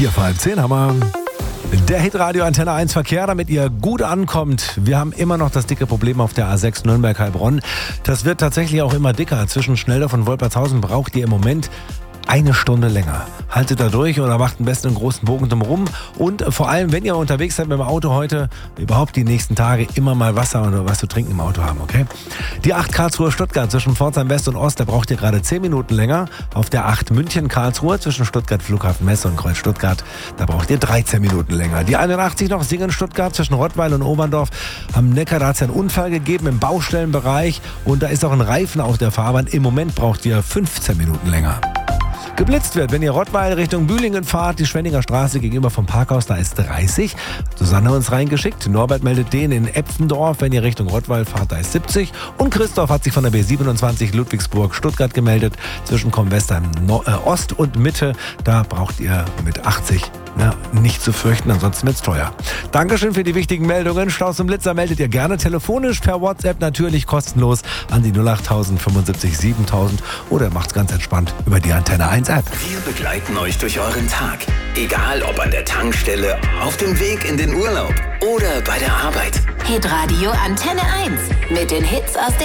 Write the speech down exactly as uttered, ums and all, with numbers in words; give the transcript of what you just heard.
Vier vor halb zehn haben wir. Der Hitradio Antenne eins Verkehr, damit ihr gut ankommt. Wir haben immer noch das dicke Problem auf der A sechs Nürnberg-Heilbronn. Das wird tatsächlich auch immer dicker. Zwischen Schnelldorf und Wolpertshausen braucht ihr im Moment eine Stunde länger. Haltet da durch oder macht am besten einen großen Bogen drumherum. Und vor allem, wenn ihr unterwegs seid mit dem Auto heute, überhaupt die nächsten Tage immer mal Wasser oder was zu trinken im Auto haben, okay? Die acht Karlsruhe-Stuttgart zwischen Pforzheim West und Ost, da braucht ihr gerade zehn Minuten länger. Auf der acht München-Karlsruhe zwischen Stuttgart Flughafen Messe und Kreuz Stuttgart, da braucht ihr dreizehn Minuten länger. Die einundachtzig noch Singen-Stuttgart zwischen Rottweil und Oberndorf am Neckar, da hat es einen Unfall gegeben im Baustellenbereich und da ist auch ein Reifen auf der Fahrbahn. Im Moment braucht ihr fünfzehn Minuten länger. Geblitzt wird, wenn ihr Rottweil Richtung Bühlingen fahrt, die Schwenninger Straße gegenüber vom Parkhaus, da ist dreißig. Susanne hat uns reingeschickt. Norbert meldet den in Epfendorf, wenn ihr Richtung Rottweil fahrt, da ist siebzig. Und Christoph hat sich von der B siebenundzwanzig Ludwigsburg-Stuttgart gemeldet. Zwischen Comwestheim no- äh, Ost und Mitte, da braucht ihr mit achtzig. Na, nicht zu fürchten, ansonsten wird's teuer. Dankeschön für die wichtigen Meldungen. Staus und Blitzer meldet ihr gerne telefonisch, per WhatsApp natürlich kostenlos an die null acht null null fünf siebentausend oder macht's ganz entspannt über die Antenne eins App. Wir begleiten euch durch euren Tag. Egal ob an der Tankstelle, auf dem Weg in den Urlaub oder bei der Arbeit. Hitradio Antenne eins mit den Hits aus